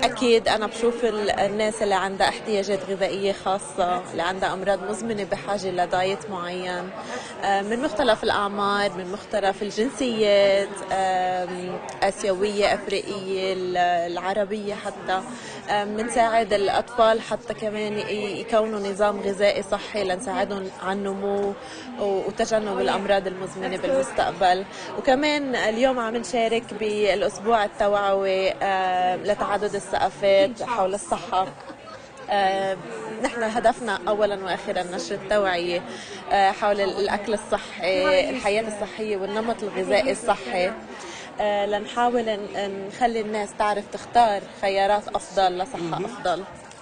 أكيد أنا بشوف الناس اللي عندها احتياجات غذائية خاصة، اللي عندها أمراض مزمنة بحاجة لدايت معين، من مختلف الأعمار، من مختلف الجنسيات، آسيوية، أفريقية، العربية حتى. بنساعد الأطفال حتى كمان يكونوا نظام غذائي صحي لنساعدهم على النمو وتجنب الأمراض المزمنة بالمستقبل. وكمان اليوم عم نشارك بالأسبوع التوعوي لتعدد الثقافات حول الصحة. نحن هدفنا أولا وآخرا نشر التوعية حول الأكل الصحي، الحياة الصحية والنمط الغذائي الصحي، لنحاول نخلي الناس تعرف تختار خيارات أفضل لصحة أفضل.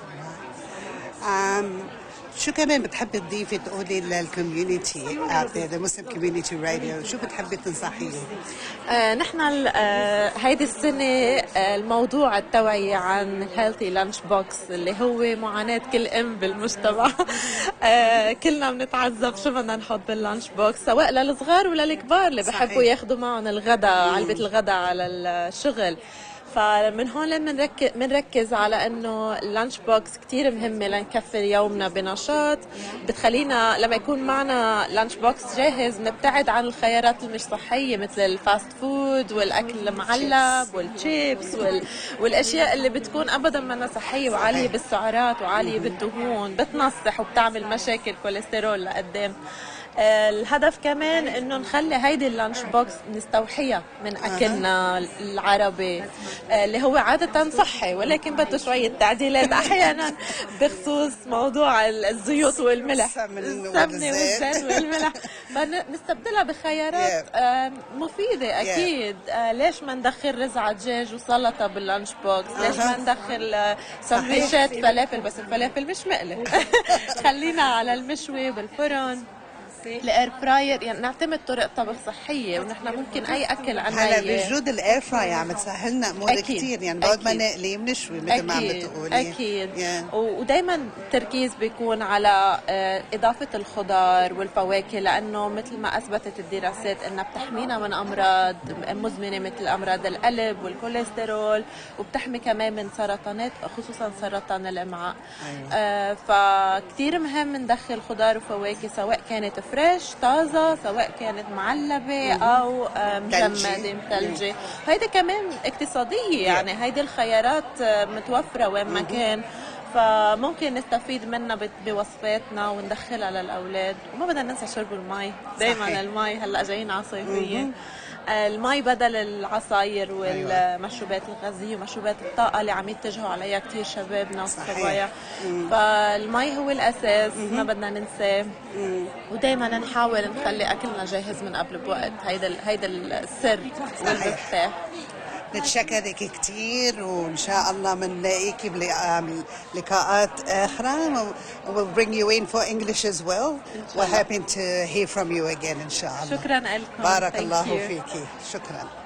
شو كمان بتحبي تضيفي تقولي للكوميونتي المسلم كوميونتي راديو؟ شو بتحبي تنصحيهم؟ نحن هيدي السنة الموضوع التوعية عن هيلثي لانش بوكس اللي هو معاناة كل أم بالمجتمع. كلنا بنتعذب شو بدنا نحط باللانش بوكس، سواء للصغار ولا الكبار اللي بحبوا ياخدوا معهم الغداء، علبة الغداء على الشغل. فمن هون بنركز على انه اللانش بوكس كتير مهمه لنكفي يومنا بنشاط. بتخلينا لما يكون معنا لانش بوكس جاهز نبتعد عن الخيارات المش صحيه مثل الفاست فود والاكل المعلب والشيبس والاشياء اللي بتكون ابدا ما صحيه وعاليه بالسعرات وعاليه بالدهون، بتنصح وبتعمل مشاكل كوليسترول لقدام. الهدف كمان انه نخلي هيدي اللانش بوكس نستوحيها من اكلنا العربي اللي هو عادة صحي، ولكن بده شوية تعديلات احيانا بخصوص موضوع الزيوت والملح، السمنة والزيت والملح، فنستبدلها بخيارات مفيدة اكيد. ليش ما ندخل رزعة دجاج وسلطة باللانش بوكس؟ ليش ما ندخل سندويشات فلافل؟ بس الفلافل مش مقلي. خلينا على المشوي بالفرن، الاير فراير، يعني نعتمد طرق طبخ صحيه. ونحن ممكن اي اكل عنا هلا بوجود الاير فراير عم تسهلنا امور كثير، يعني بعد ما نقلي بنشوي مثل ما عم بتقولي. اكيد ودائما التركيز بيكون على اضافه الخضار والفواكه، لانه مثل ما اثبتت الدراسات انها بتحمينا من امراض مزمنه مثل امراض القلب والكوليسترول، وبتحمي كمان من سرطانات خصوصا سرطان الامعاء. فكتير مهم ندخل خضار وفواكه سواء كانت فريش طازة، سواء كانت معلبة أو مجمدة مثلجة. هيدا كمان اقتصادية، يعني هيدي الخيارات متوفرة وين ما كان، فممكن نستفيد منها بوصفاتنا وندخلها للأولاد. وما بدنا ننسى شرب المي، دايما المي هلأ جايين على صيفية. المي بدل العصاير والمشروبات الغازية ومشروبات الطاقة اللي عم يتجهوا عليها كتير شبابنا والصبايا. فالمي هو الأساس، ما بدنا ننساه. ودايما نحاول نخلي أكلنا جاهز من قبل بوقت. هيدا السر والمفتاح. نتشكرك كثير، وإن شاء الله بنلاقيكي بلقاءات أخرى. We'll bring you in for English as well. We're happy to hear from you again إن شاء الله. شكرا لكم. بارك الله فيكي. شكرا.